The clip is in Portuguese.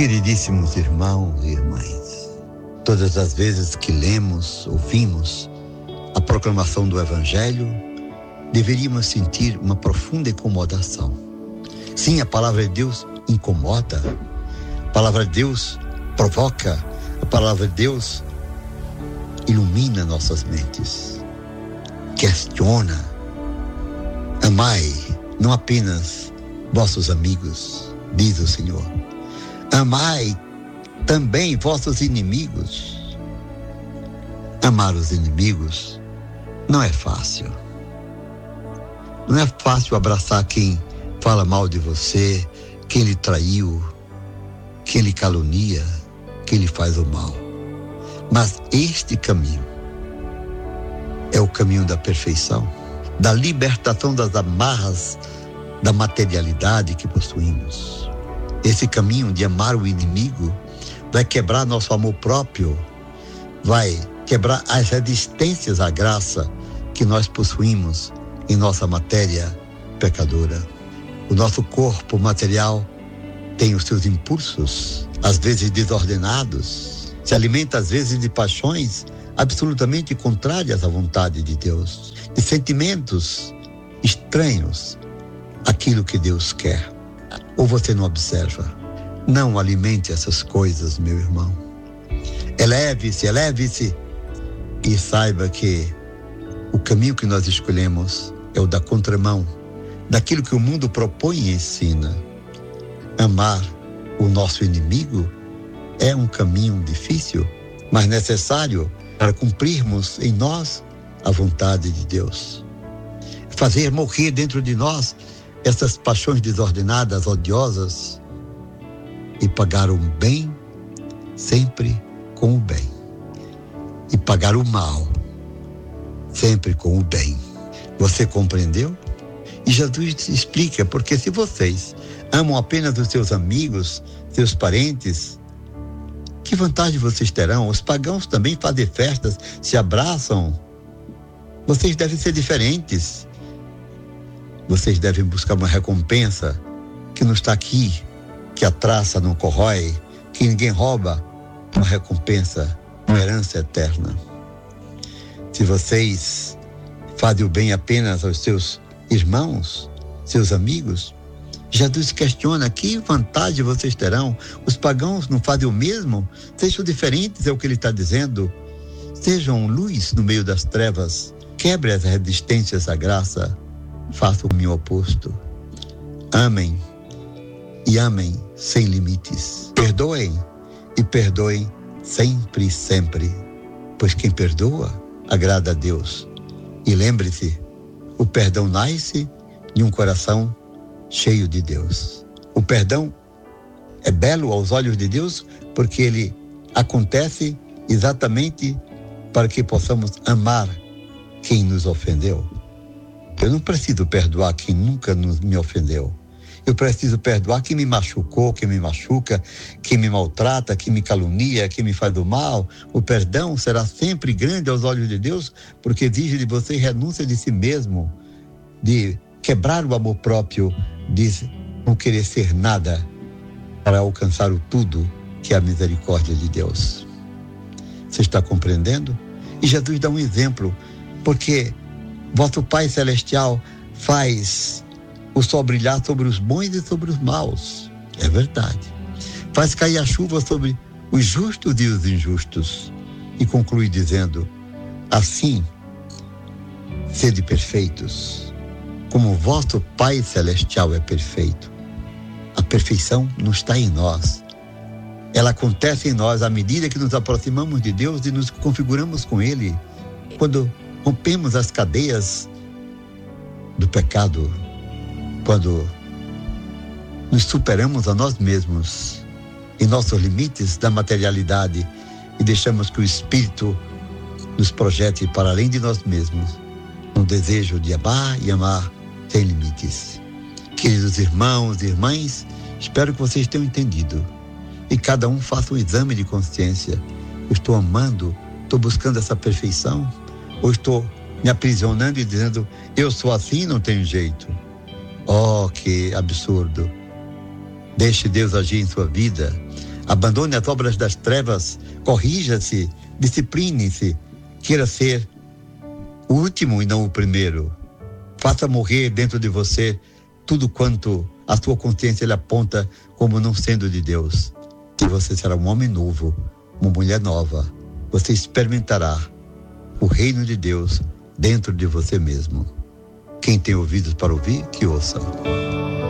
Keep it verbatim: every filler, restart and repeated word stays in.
Queridíssimos irmãos e irmãs, todas as vezes que lemos, ouvimos a proclamação do Evangelho, deveríamos sentir uma profunda incomodação. Sim, a palavra de Deus incomoda, a palavra de Deus provoca, a palavra de Deus ilumina nossas mentes, questiona. Amai não apenas vossos amigos, diz o Senhor, amai também vossos inimigos. Amar os inimigos não é fácil. Não é fácil abraçar quem fala mal de você, quem lhe traiu, quem lhe calunia, quem lhe faz o mal. Mas este caminho é o caminho da perfeição, da libertação das amarras da materialidade que possuímos. Esse caminho de amar o inimigo vai quebrar nosso amor próprio, vai quebrar as resistências à graça que nós possuímos em nossa matéria pecadora. O nosso corpo material tem os seus impulsos, às vezes desordenados, se alimenta às vezes de paixões absolutamente contrárias à vontade de Deus, de sentimentos estranhos àquilo que Deus quer. Ou você não observa? Não alimente essas coisas, meu irmão. Eleve-se, eleve-se e saiba que o caminho que nós escolhemos é o da contramão daquilo que o mundo propõe e ensina. Amar o nosso inimigo é um caminho difícil, mas necessário para cumprirmos em nós a vontade de Deus. Fazer morrer dentro de nós essas paixões desordenadas, odiosas, e pagar o bem sempre com o bem, e pagar o mal sempre com o bem. Você compreendeu? E Jesus explica, porque se vocês amam apenas os seus amigos, seus parentes, que vantagem vocês terão? Os pagãos também fazem festas, se abraçam. Vocês devem ser diferentes. Vocês devem buscar uma recompensa que não está aqui, que a traça não corrói, que ninguém rouba, uma recompensa, uma herança eterna. Se vocês fazem o bem apenas aos seus irmãos, seus amigos, Jesus questiona que vantagem vocês terão. Os pagãos não fazem o mesmo? Sejam diferentes, é o que ele está dizendo. Sejam luz no meio das trevas. Quebre as resistências à graça. Faça o caminho oposto. Amem e amem sem limites. Perdoem e perdoem sempre e sempre. Pois quem perdoa agrada a Deus. E lembre-se, o perdão nasce de um coração cheio de Deus. O perdão é belo aos olhos de Deus porque ele acontece exatamente para que possamos amar quem nos ofendeu. Eu não preciso perdoar quem nunca nos, me ofendeu. Eu preciso perdoar quem me machucou, quem me machuca, quem me maltrata, quem me calunia, quem me faz do mal. O perdão será sempre grande aos olhos de Deus porque exige de você renúncia de si mesmo, de quebrar o amor próprio, de não querer ser nada para alcançar o tudo que é a misericórdia de Deus. Você está compreendendo? E Jesus dá um exemplo, porque vosso Pai Celestial faz o sol brilhar sobre os bons e sobre os maus. É verdade. Faz cair a chuva sobre os justos e os injustos. E conclui dizendo, assim, sede perfeitos, como o vosso Pai Celestial é perfeito. A perfeição não está em nós. Ela acontece em nós à medida que nos aproximamos de Deus e nos configuramos com Ele. Quando rompemos as cadeias do pecado, quando nos superamos a nós mesmos em nossos limites da materialidade e deixamos que o Espírito nos projete para além de nós mesmos, um desejo de amar e amar sem limites. Queridos irmãos e irmãs, espero que vocês tenham entendido e cada um faça um exame de consciência. Eu estou amando, estou buscando essa perfeição, ou estou me aprisionando e dizendo, eu sou assim, não tenho jeito? Oh, que absurdo. Deixe Deus agir em sua vida. Abandone as obras das trevas, corrija-se, discipline-se, queira ser o último e não o primeiro. Faça morrer dentro de você tudo quanto a sua consciência lhe aponta como não sendo de Deus. E você será um homem novo, uma mulher nova. Você experimentará o reino de Deus dentro de você mesmo. Quem tem ouvidos para ouvir, que ouça.